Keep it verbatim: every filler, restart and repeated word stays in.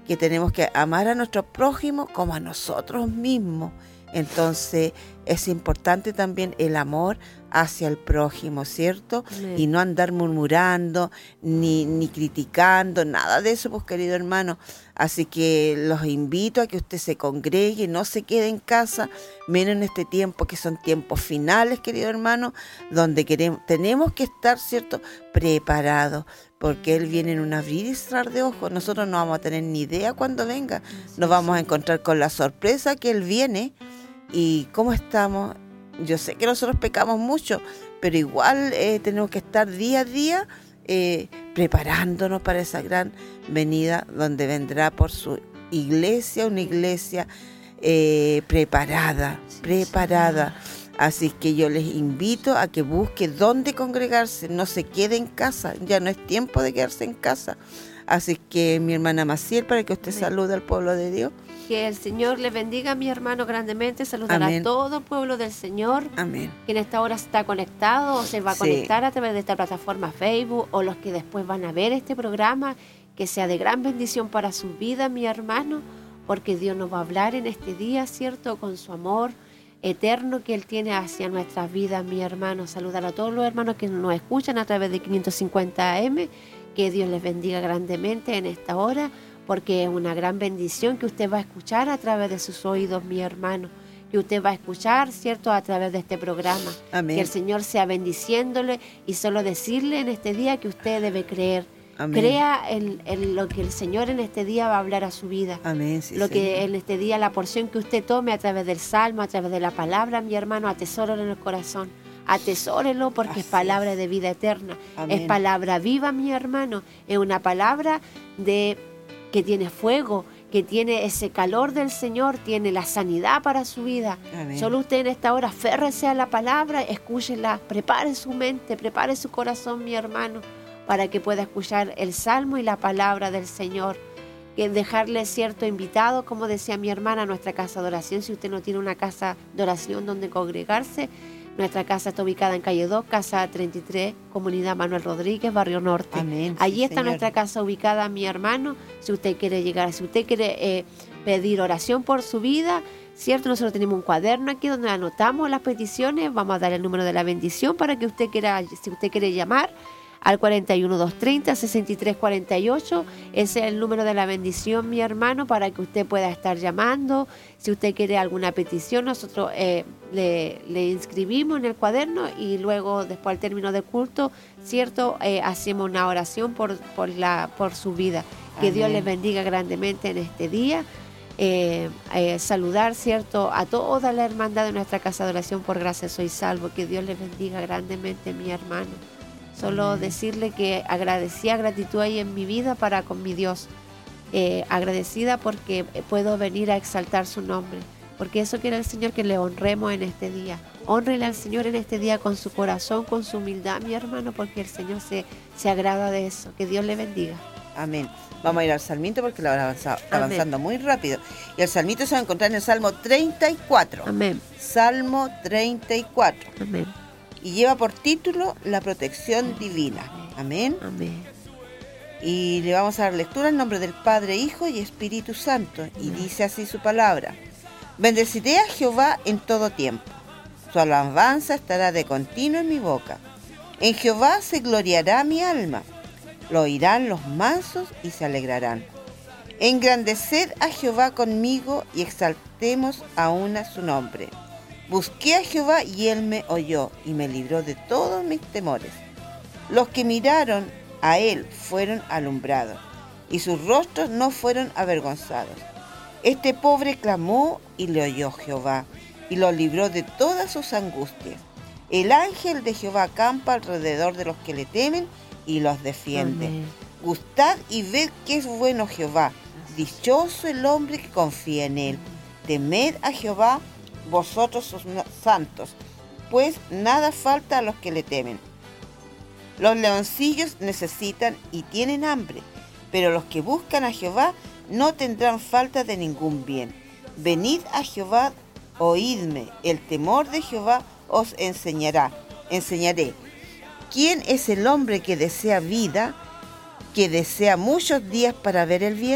que tenemos que amar a nuestro prójimo como a nosotros mismos. Entonces es importante también el amor hacia el prójimo, ¿cierto? Amén. Y no andar murmurando, ni, ni criticando, nada de eso, pues querido hermano. Así que los invito a que usted se congregue, no se quede en casa, menos en este tiempo, que son tiempos finales, querido hermano, donde queremos, tenemos que estar, ¿cierto?, preparados, porque Él viene en un abrir y cerrar de ojos. Nosotros no vamos a tener ni idea cuando venga, nos vamos a encontrar con la sorpresa que Él viene. ¿Y cómo estamos? Yo sé que nosotros pecamos mucho, pero igual eh, tenemos que estar día a día eh, preparándonos para esa gran venida donde vendrá por su iglesia, una iglesia eh, preparada, preparada. Así que yo les invito a que busque dónde congregarse, no se quede en casa, ya no es tiempo de quedarse en casa. Así que mi hermana Maciel, para que usted Amén. salude al pueblo de Dios. Que el Señor le bendiga a mi hermano grandemente, saludar Amén. a todo el pueblo del Señor, Amén. que en esta hora está conectado o se va a Sí. conectar a través de esta plataforma Facebook, o los que después van a ver este programa, que sea de gran bendición para su vida, mi hermano, porque Dios nos va a hablar en este día, ¿cierto?, con su amor eterno que Él tiene hacia nuestras vidas, mi hermano. Saludar a todos los hermanos que nos escuchan a través de quinientos cincuenta A M, que Dios les bendiga grandemente en esta hora, porque es una gran bendición que usted va a escuchar a través de sus oídos, mi hermano, que usted va a escuchar, ¿cierto?, a través de este programa. Amén. Que el Señor sea bendiciéndole y solo decirle en este día que usted debe creer. Amén. Crea en, en lo que el Señor en este día va a hablar a su vida. Amén. Sí, Lo que Señor. en este día, la porción que usted tome a través del Salmo, a través de la palabra, mi hermano, atesórelo en el corazón. Atesórelo porque Así es palabra es. de vida eterna. Amén. Es palabra viva, mi hermano. Es una palabra de que tiene fuego, que tiene ese calor del Señor, tiene la sanidad para su vida. Amén. Solo usted en esta hora aférrese a la palabra, escúchela, prepare su mente, prepare su corazón, mi hermano, para que pueda escuchar el Salmo y la palabra del Señor. Que dejarle cierto invitado, como decía mi hermana, a nuestra casa de oración. Si usted no tiene una casa de oración donde congregarse, nuestra casa está ubicada en calle dos, casa treinta y tres, Comunidad Manuel Rodríguez, Barrio Norte. Amén, sí, Allí está Señor. nuestra casa ubicada, mi hermano. Si usted quiere llegar, si usted quiere eh, pedir oración por su vida, ¿cierto? Nosotros tenemos un cuaderno aquí donde anotamos las peticiones. Vamos a dar el número de la bendición para que usted quiera, si usted quiere llamar, al cuarenta y uno, doscientos treinta, sesenta y tres cuarenta y ocho. Ese es el número de la bendición, mi hermano, para que usted pueda estar llamando. Si usted quiere alguna petición, nosotros eh, le, le inscribimos en el cuaderno y luego, después al término del culto, ¿cierto? Eh, hacemos una oración por, por, la, por su vida. Que Amén. Dios les bendiga grandemente en este día. Eh, eh, saludar, ¿cierto?, a toda la hermandad de nuestra casa de oración Por Gracia Soy Salvo. Que Dios les bendiga grandemente, mi hermano. Solo Amén. decirle que agradecía gratitud ahí en mi vida para con mi Dios. Eh, agradecida porque puedo venir a exaltar su nombre. Porque eso quiere el Señor, que le honremos en este día. Honrele al Señor en este día con su corazón, con su humildad, mi hermano, porque el Señor se, se agrada de eso. Que Dios le bendiga. Amén. Vamos a ir al salmito porque la hora avanza- está Amén. avanzando muy rápido. Y el salmito se va a encontrar en el Salmo treinta y cuatro. Amén. Salmo treinta y cuatro. Amén. Y lleva por título La protección divina. Amén. Amén. Y le vamos a dar lectura en nombre del Padre, Hijo y Espíritu Santo. Y dice así su palabra. Bendeciré a Jehová en todo tiempo. Su alabanza estará de continuo en mi boca. En Jehová se gloriará mi alma. Lo oirán los mansos y se alegrarán. Engrandeced a Jehová conmigo y exaltemos aún a su nombre. Busqué a Jehová y él me oyó y me libró de todos mis temores. Los que miraron a él fueron alumbrados y sus rostros no fueron avergonzados. Este pobre clamó y le oyó Jehová y lo libró de todas sus angustias. El ángel de Jehová acampa alrededor de los que le temen y los defiende. Amén. Gustad y ved que es bueno Jehová. Dichoso el hombre que confía en él. Temed a Jehová vosotros sus santos, pues nada falta a los que le temen. Los leoncillos necesitan y tienen hambre, pero los que buscan a Jehová no tendrán falta de ningún bien. Venid a Jehová, oídme, el temor de Jehová os enseñará, enseñaré. ¿Quién es el hombre que desea vida, que desea muchos días para ver el bien?